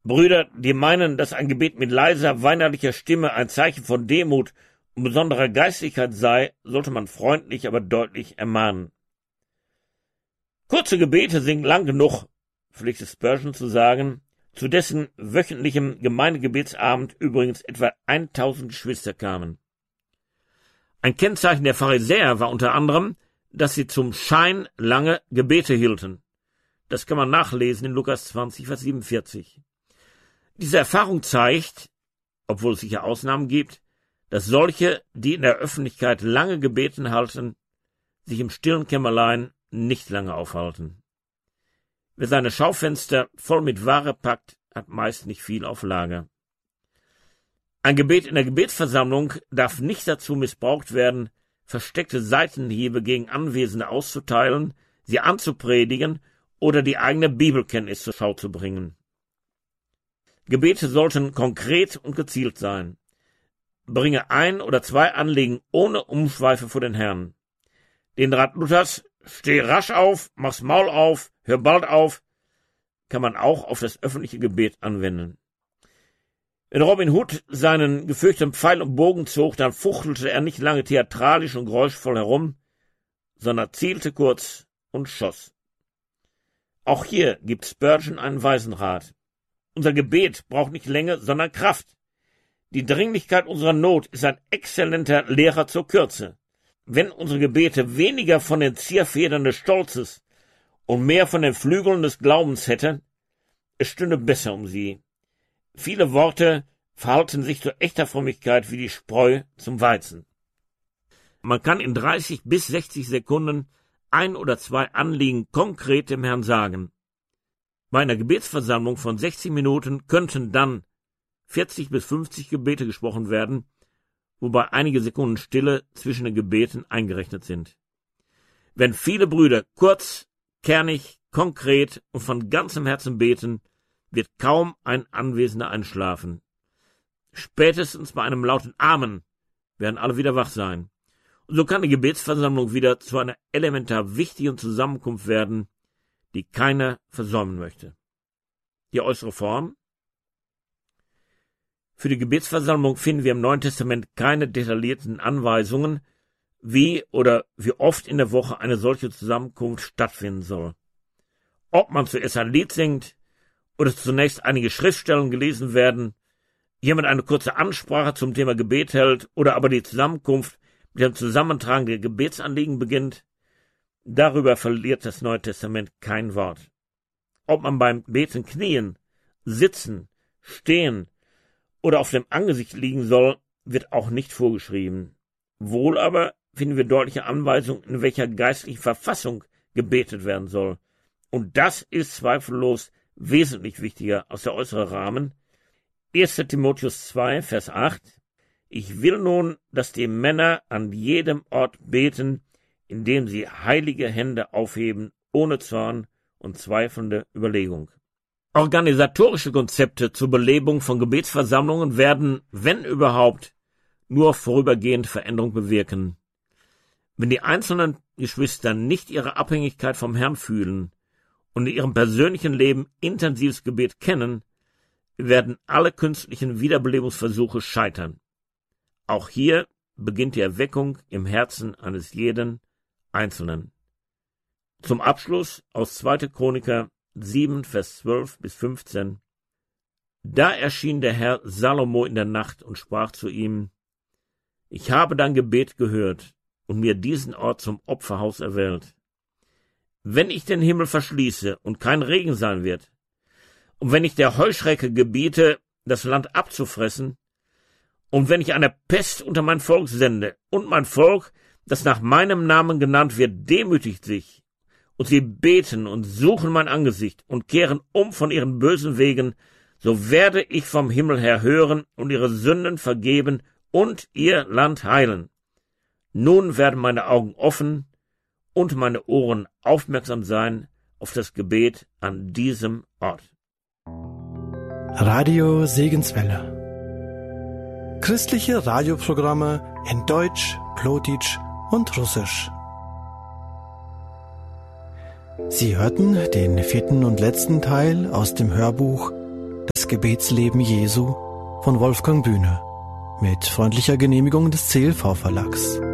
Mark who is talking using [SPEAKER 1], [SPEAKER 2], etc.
[SPEAKER 1] Brüder, die meinen, dass ein Gebet mit leiser, weinerlicher Stimme ein Zeichen von Demut und besonderer Geistlichkeit sei, sollte man freundlich, aber deutlich ermahnen. Kurze Gebete sind lang genug, pflegte Spurgeon zu sagen, zu dessen wöchentlichem Gemeindegebetsabend übrigens etwa 1000 Geschwister kamen. Ein Kennzeichen der Pharisäer war unter anderem, dass sie zum Schein lange Gebete hielten. Das kann man nachlesen in Lukas 20, Vers 47. Diese Erfahrung zeigt, obwohl es sicher Ausnahmen gibt, dass solche, die in der Öffentlichkeit lange Gebeten halten, sich im stillen Kämmerlein nicht lange aufhalten. Wer seine Schaufenster voll mit Ware packt, hat meist nicht viel auf Lager. Ein Gebet in der Gebetsversammlung darf nicht dazu missbraucht werden, versteckte Seitenhiebe gegen Anwesende auszuteilen, sie anzupredigen oder die eigene Bibelkenntnis zur Schau zu bringen. Gebete sollten konkret und gezielt sein. Bringe 1 oder 2 Anliegen ohne Umschweife vor den Herrn. Den Rat Luthers, steh rasch auf, mach's Maul auf, hör bald auf, kann man auch auf das öffentliche Gebet anwenden. Wenn Robin Hood seinen gefürchteten Pfeil und Bogen zog, dann fuchtelte er nicht lange theatralisch und geräuschvoll herum, sondern zielte kurz und schoss. Auch hier gibt Spurgeon einen weisen Rat. Unser Gebet braucht nicht Länge, sondern Kraft. Die Dringlichkeit unserer Not ist ein exzellenter Lehrer zur Kürze. Wenn unsere Gebete weniger von den Zierfedern des Stolzes und mehr von den Flügeln des Glaubens hätten, es stünde besser um sie. Viele Worte verhalten sich zu echter Frömmigkeit wie die Spreu zum Weizen. Man kann in 30 bis 60 Sekunden 1 oder 2 Anliegen konkret dem Herrn sagen. Bei einer Gebetsversammlung von 60 Minuten könnten dann 40 bis 50 Gebete gesprochen werden, wobei einige Sekunden Stille zwischen den Gebeten eingerechnet sind. Wenn viele Brüder kurz, kernig, konkret und von ganzem Herzen beten, wird kaum ein Anwesender einschlafen. Spätestens bei einem lauten Amen werden alle wieder wach sein. Und so kann die Gebetsversammlung wieder zu einer elementar wichtigen Zusammenkunft werden, die keiner versäumen möchte. Die äußere Form? Für die Gebetsversammlung finden wir im Neuen Testament keine detaillierten Anweisungen, wie oder wie oft in der Woche eine solche Zusammenkunft stattfinden soll. Ob man zuerst ein Lied singt oder zunächst einige Schriftstellen gelesen werden, jemand eine kurze Ansprache zum Thema Gebet hält oder aber die Zusammenkunft mit dem Zusammentragen der Gebetsanliegen beginnt, darüber verliert das Neue Testament kein Wort. Ob man beim Beten knien, sitzen, stehen oder auf dem Angesicht liegen soll, wird auch nicht vorgeschrieben. Wohl aber finden wir deutliche Anweisungen, in welcher geistlichen Verfassung gebetet werden soll. Und das ist zweifellos wesentlich wichtiger als der äußere Rahmen. 1. Timotheus 2, Vers 8. Ich will nun, dass die Männer an jedem Ort beten, indem sie heilige Hände aufheben, ohne Zorn und zweifelnde Überlegung. Organisatorische Konzepte zur Belebung von Gebetsversammlungen werden, wenn überhaupt, nur vorübergehend Veränderung bewirken. Wenn die einzelnen Geschwister nicht ihre Abhängigkeit vom Herrn fühlen und in ihrem persönlichen Leben intensives Gebet kennen, werden alle künstlichen Wiederbelebungsversuche scheitern. Auch hier beginnt die Erweckung im Herzen eines jeden Einzelnen. Zum Abschluss aus 2. Chroniker 7, Vers 12 bis 15. Da erschien der Herr Salomo in der Nacht und sprach zu ihm: Ich habe dein Gebet gehört und mir diesen Ort zum Opferhaus erwählt. Wenn ich den Himmel verschließe und kein Regen sein wird, und wenn ich der Heuschrecke gebiete, das Land abzufressen, und wenn ich eine Pest unter mein Volk sende, und mein Volk, das nach meinem Namen genannt wird, demütigt sich, und sie beten und suchen mein Angesicht und kehren um von ihren bösen Wegen, so werde ich vom Himmel her hören und ihre Sünden vergeben und ihr Land heilen. Nun werden meine Augen offen und meine Ohren aufmerksam sein auf das Gebet an diesem Ort.
[SPEAKER 2] Radio Segenswelle. Christliche Radioprogramme in Deutsch, Plotitsch und Russisch. Sie hörten den 4. und letzten Teil aus dem Hörbuch Das Gebetsleben Jesu von Wolfgang Bühne mit freundlicher Genehmigung des CLV Verlags.